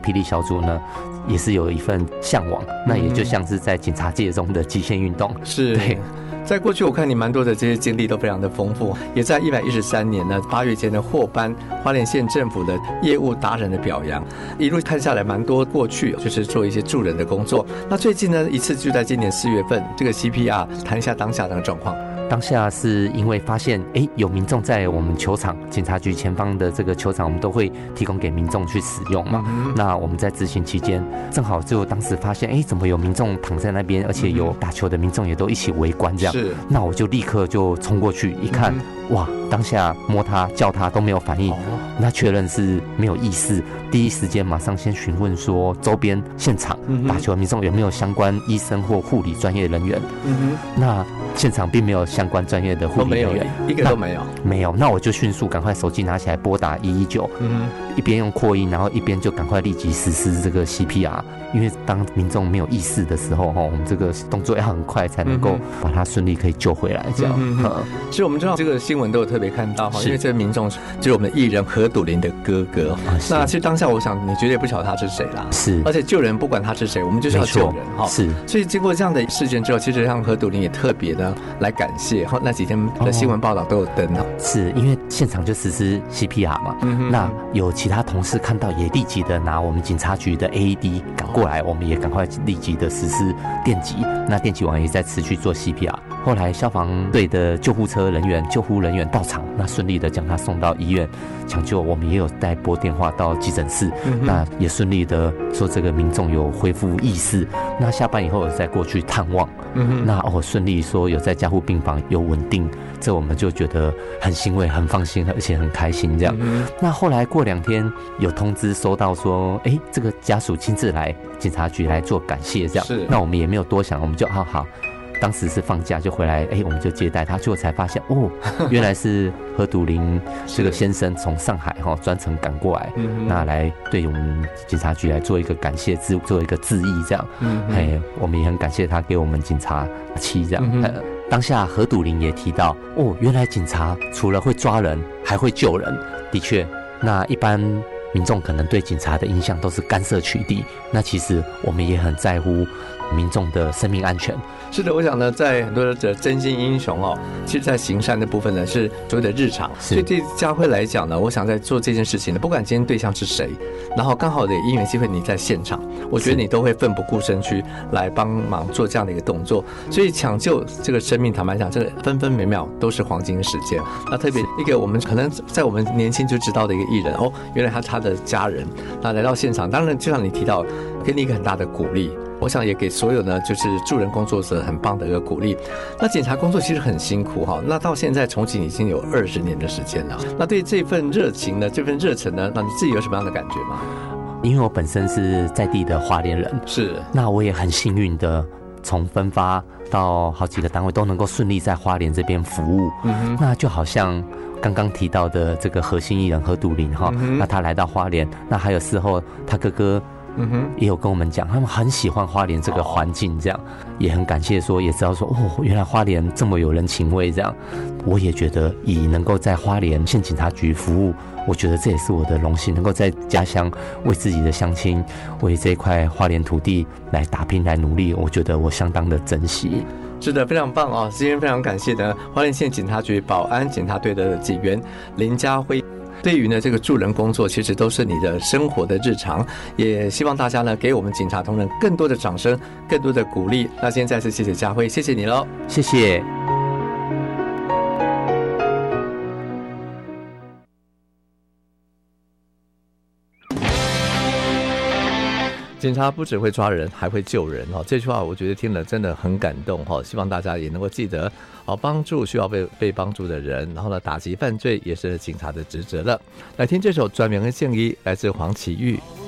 霹雳小组呢，也是有一份向往，那也就像是在警察界中的极限运动。 是，对。在过去我看你蛮多的这些经历都非常的丰富，也在113年呢8月间的获颁花莲县政府的业务达人的表扬，一路看下来蛮多过去就是做一些助人的工作。那最近呢一次就在今年4月份，这个 CPR 谈一下当下的状况。 当下是因为发现有民众在我们球场警察局前方的这个球场，我们都会提供给民众去使用嘛。那我们在执行期间正好就当时发现怎么有民众躺在那边，而且有打球的民众也都一起围观这样。是，那我就立刻就冲过去一看，哇，当下摸他叫他都没有反应，那确认是没有意识，第一时间马上先询问说周边现场打球的民众有没有相关医生或护理专业人员。那现场并没有相关专业的护理人员， 一个都没有。 没有，那我就迅速赶快手机拿起来拨打119，一边用扩音，然后一边就赶快立即实施这个 CPR。因为当民众没有意识的时候，我们这个动作要很快才能够把他顺利可以救回来。这样， 其实我们知道这个新闻都有特别看到，因为这个民众就是我们的艺人何笃霖的哥哥。那其实当下我想你绝对不晓得他是谁啦，是，而且救人不管他是谁，我们就是要救人哈。是，所以经过这样的事件之后，其实像何笃霖也特别的来感谢，那几天的新闻报道都有登啊。 是因为现场就实施 CPR 嘛，那有其他同事看到也立即的拿我们警察局的 AED 赶过来，我们也赶快立即的实施电击，那电击完也在持续做 CPR。后来消防队的救护车人员、救护人员到场，那顺利的将他送到医院抢救。我们也有带拨电话到急诊室，那也顺利的说这个民众有恢复意识。那下班以后再过去探望，那顺利说有在加护病房有稳定，这我们就觉得很欣慰、很放心，而且很开心这样。那后来过2天有通知收到说，这个家属亲自来警察局来做感谢这样。是，那我们也没有多想，我们就好。当时是放假就回来，我们就接待他，结果才发现原来是何笃霖这个先生从上海专程赶过来，那来对我们警察局来做一个感谢，做一个致意这样。我们也很感谢他给我们警察旗这样。当下何笃霖也提到，原来警察除了会抓人，还会救人。的确，那一般民众可能对警察的印象都是干涉取缔，那其实我们也很在乎民众的生命安全。 是的，我想呢，在很多的真心英雄其实在行善的部分呢是所谓的日常，所以对佳慧来讲呢，我想在做这件事情呢，不管今天对象是谁，然后刚好的因缘机会你在现场，我觉得你都会奋不顾身去来帮忙做这样的一个动作，所以抢救这个生命，坦白讲，这个分分秒秒都是黄金时间。那特别一个我们可能在我们年轻就知道的一个艺人原来他的家人那来到现场，当然就像你提到，给你一个很大的鼓励。我想也给所有呢，就是助人工作者很棒的一个鼓励。那警察工作其实很辛苦那到现在从警已经有20年的时间了。那对这份热情呢，这份热忱呢，那你自己有什么样的感觉吗？ 因为我本身是在地的花莲人，是，那我也很幸运的从分发到好几个单位都能够顺利在花莲这边服务。那就好像刚刚提到的这个核心艺人何笃霖那他来到花莲，那还有事后他哥哥也有跟我们讲，他们很喜欢花莲这个环境，这样也很感谢说，也知道说原来花莲这么有人情味，这样我也觉得以能够在花莲县警察局服务，我觉得这也是我的荣幸，能够在家乡为自己的乡亲，为这块花莲土地来打拼来努力，我觉得我相当的珍惜。 是的，非常棒今天非常感谢的花莲县警察局保安警察队的警员林佳慧。对于呢这个助人工作，其实都是你的生活的日常，也希望大家呢给我们警察同仁更多的掌声，更多的鼓励。那今天再次谢谢佳慧，谢谢你喽， 谢谢。 警察不只会抓人，还会救人这句话我觉得听了真的很感动希望大家也能够记得帮助需要被帮助的人，然后呢打击犯罪也是警察的职责了。来听这首专门的建议，来自黄启玉。